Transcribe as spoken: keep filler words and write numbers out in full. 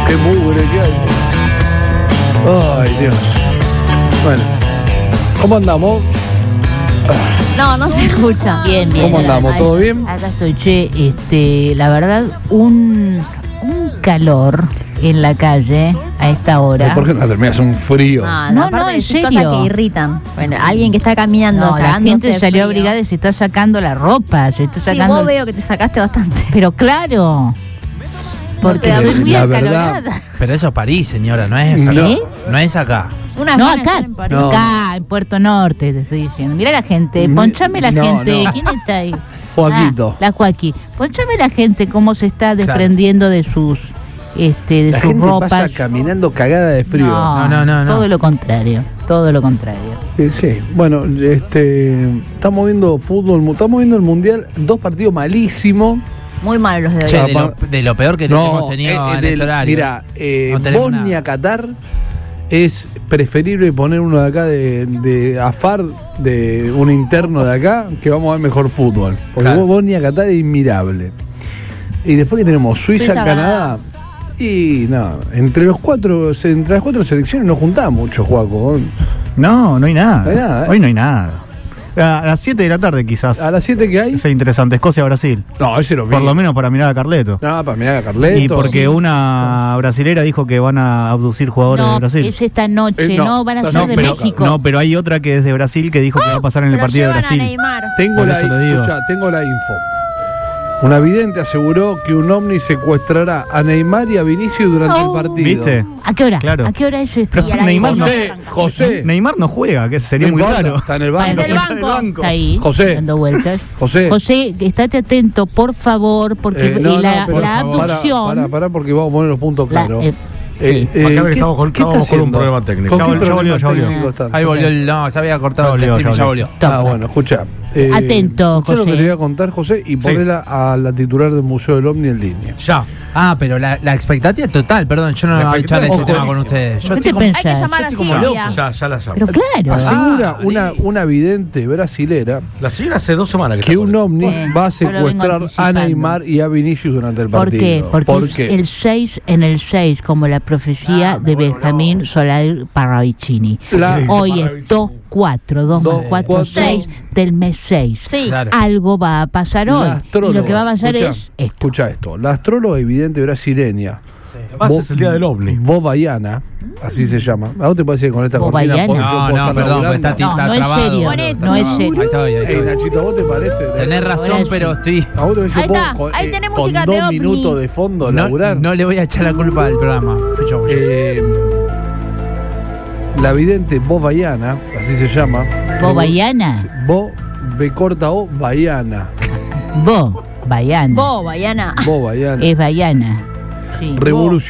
Qué mugre que hay. Ay, Dios. Bueno, ¿cómo andamos? No, no se escucha. Bien, bien. ¿Cómo andamos? ¿Todo bien? Acá estoy, che, este, la verdad, un, un calor en la calle a esta hora. ¿Por qué no la terminas? Un frío. No, No, aparte no, de en decir serio. cosas que irritan. Bueno, alguien que está caminando, No, la cagándose gente de salió frío. abrigada y se está sacando la ropa, se está Sí, sacando. vos veo que te sacaste bastante. Pero claro, porque No te da estoy muy la verdad. acalorada. Pero eso es París, señora, no es acá. ¿Eh? No es acá. Unas No, ganas acá, están en París. No. acá, en Puerto Norte, te estoy diciendo. Mirá la gente, Mi- ponchame la no, gente. no. ¿Quién está ahí? Joaquito. Ah, la Joaquín. Ponchame la gente cómo se está desprendiendo de sus, este, de La sus gente ropas. pasa caminando cagada de frío. No, No, no, no, no. Todo lo contrario, todo lo contrario. Eh, sí, bueno, este, estamos viendo fútbol, mu- estamos viendo el mundial, dos partidos malísimos. Muy malos los de hoy. Che, Chapa. de, lo, de lo peor que hemos tenido eh, en del- este horario. Mira, eh, No tenemos Bosnia-Qatar es preferible poner uno de acá de, de Afar, de un interno de acá, que vamos a ver mejor fútbol. Porque Claro. Bosnia-Qatar es inmirable. Y después que tenemos Suiza-Canadá. Suiza-Canadá. Y no, entre los cuatro, se- entre las cuatro selecciones no juntamos mucho, Juaco. No, no hay nada. No hay nada, ¿eh? Hoy no hay nada. A las siete de la tarde quizás. A las siete que hay. Es interesante. Escocia-Brasil. No, ese lo vi. Por lo menos para mirar a Carleto. No, para mirar a Carleto. Y porque una brasilera dijo que van a abducir jugadores No, de Brasil. es esta noche, Eh, no, no, van a está ser bien. de pero, México. no, pero hay otra que es de Brasil que dijo que va a pasar en Se el lo partido de llevan a Brasil. Neymar. Tengo Por la, eso lo digo. escuchá, tengo la info. Una vidente aseguró que un ovni secuestrará a Neymar y a Vinicius durante Oh. el partido. ¿Viste? ¿A qué hora? Claro. ¿A qué hora es esto? Pero Y a la Neymar no, José, José. Neymar no juega, que sería No muy importa, raro. está en el Ah, banco. en el Está en el banco. banco. Está ahí, José. dando vueltas. José. José, estate atento, por favor, porque Eh, no, la, no, pero la por favor. abducción. Para, para, para, porque vamos a poner los puntos la- claros. eh, Eh, sí. eh, Acá que ¿qué- estamos con- qué está estamos con un haciendo? problema técnico. ¿Con Ya qué vol- ya problema volvió, ya volvió. técnico están? Ahí volvió el. No, se había cortado el Ya volvió, stream y ya ya volvió. Toma. Ah, bueno, escucha. Eh, Atento, escuchá lo José. que le voy a contar, José, y ponela a la titular del Museo del Ovni en línea. Ya. Ah, pero la, la expectativa es total, perdón, yo no La voy a echar este expectativa- tema Ojo. con ustedes. Yo ¿Qué estoy te como- pensás? Hay que llamar Yo a estoy como Silvia. loco. Ya, ya la llamo. Pero claro. Asegura Ah, una, listo. una vidente brasilera La señora hace dos semanas que, que está un con él. ovni Bueno, va a yo lo vengo secuestrar a anticipando. Neymar y a Vinicius durante el ¿Por partido. qué? Porque ¿Por es qué? el seis en el seis, como la profecía Ah, me de vuelvo Benjamín Solar Parravicini. La- Hoy es dos cuatro, dos Dos, más cuatro, cuatro. seis del mes seis. Sí. Claro. Algo va a pasar hoy. La Y astróloga, lo que va a pasar escuchá, es esto. escuchá esto. La astróloga evidente brasileña, Además es el día del ovni. Bobayana, así se llama. ¿A vos te parece que con esta cortina Bobayana. puedo- yo No, puedo no, estar perdón, laburando? está, No, está no es trabado. serio, Poné, no es Ahí serio. está, ahí está. Ey, Nachito, ¿a vos te parece? Tenés razón, Ahora pero sí. estoy. ¿A vos te parece Ahí que yo está, puedo, ahí eh, tenés con música de dos ovni. minutos de fondo No, laburar? no le voy a echar la culpa del programa. Escuchamos. Eh, la vidente Bobayana, así se llama. Bobayana. Sí, Bo, B corta O, Bayana. Bo, Bayana. Vos, Bayana. Bobayana. Es Bayana. Sí. Revolución.